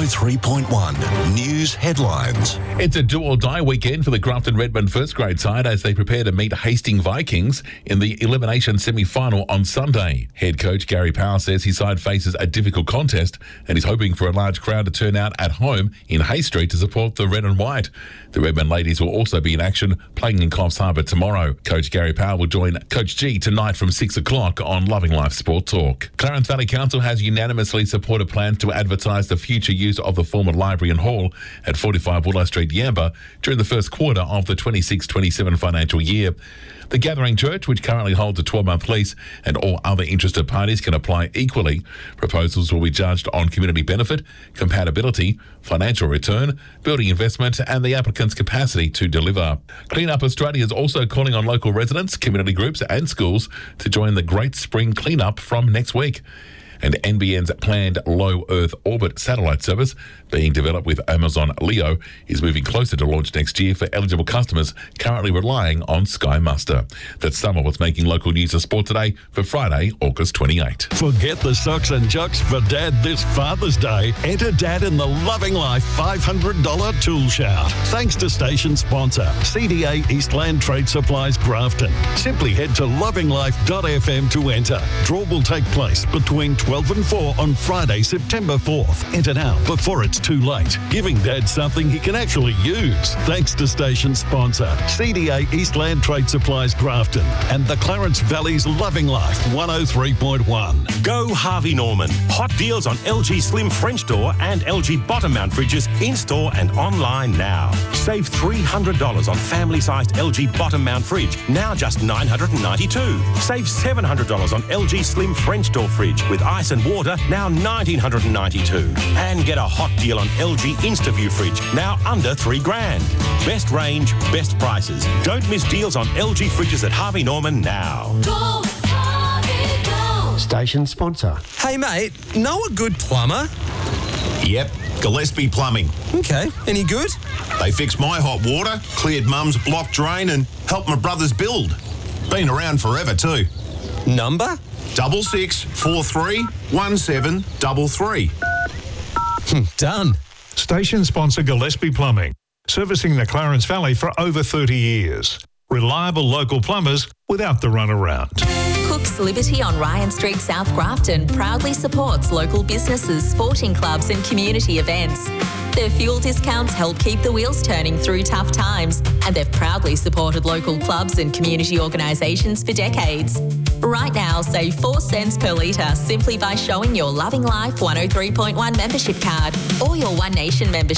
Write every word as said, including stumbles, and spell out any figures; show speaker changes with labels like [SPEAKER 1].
[SPEAKER 1] three point one News Headlines.
[SPEAKER 2] It's a do-or-die weekend for the Grafton Redmond first grade side as they prepare to meet Hastings Vikings in the elimination semi-final on Sunday. Head coach Gary Powell says his side faces a difficult contest and is hoping for a large crowd to turn out at home in Hay Street to support the red and white. The Redmond ladies will also be in action playing in Coffs Harbour tomorrow. Coach Gary Powell will join Coach G tonight from six o'clock on Loving Life Sport Talk. Clarence Valley Council has unanimously supported plans to advertise the future use of the former library and hall at forty-five Willow Street, Yamba, during the first quarter of the twenty-six twenty-seven financial year. The Gathering Church, which currently holds a twelve-month lease, and all other interested parties can apply equally. Proposals will be judged on community benefit, compatibility, financial return, building investment, and the applicant's capacity to deliver. Clean Up Australia is also calling on local residents, community groups, and schools to join the Great Spring Cleanup from next week. And N B N's planned low Earth orbit satellite service, being developed with Amazon Leo, is moving closer to launch next year for eligible customers currently relying on Sky Muster. That's some of what's making local news of sport today for Friday, August twenty-eighth.
[SPEAKER 3] Forget the socks and jocks for Dad this Father's Day. Enter Dad in the Loving Life five hundred dollars tool shout. Thanks to station sponsor, C D A Eastland Trade Supplies Grafton. Simply head to loving life dot f m to enter. Draw will take place between twelve and four on Friday, September fourth. Enter now before it's too late. Giving Dad something he can actually use. Thanks to station sponsor, C D A Eastland Trade Supplies Grafton and the Clarence Valley's Loving Life one oh three point one.
[SPEAKER 4] Go Harvey Norman. Hot deals on L G Slim French door and L G bottom mount fridges in-store and online now. Save three hundred dollars on family-sized L G bottom mount fridge, now just nine hundred ninety-two dollars. Save seven hundred dollars on L G Slim French door fridge with ice and water, now one thousand nine hundred ninety-two dollars. And get a hot deal on L G InstaView fridge, now under three grand. Best range, best prices. Don't miss deals on L G fridges at Harvey Norman now.
[SPEAKER 5] Go, Harvey, go.
[SPEAKER 6] Station sponsor.
[SPEAKER 7] Hey mate, know a good plumber?
[SPEAKER 8] Yep, Gillespie Plumbing.
[SPEAKER 7] Okay, any good?
[SPEAKER 8] They fixed my hot water, cleared Mum's block drain and helped my brothers build. Been around forever too.
[SPEAKER 7] Number?
[SPEAKER 8] Double six four three one seven double three.
[SPEAKER 7] Done.
[SPEAKER 9] Station sponsor Gillespie Plumbing, servicing the Clarence Valley for over thirty years. Reliable local plumbers without the runaround.
[SPEAKER 10] Cook's Liberty on Ryan Street, South Grafton proudly supports local businesses, sporting clubs and community events. Their fuel discounts help keep the wheels turning through tough times, and they've proudly supported local clubs and community organisations for decades. Right now, save four cents per litre simply by showing your Loving Life one oh three point one membership card or your One Nation membership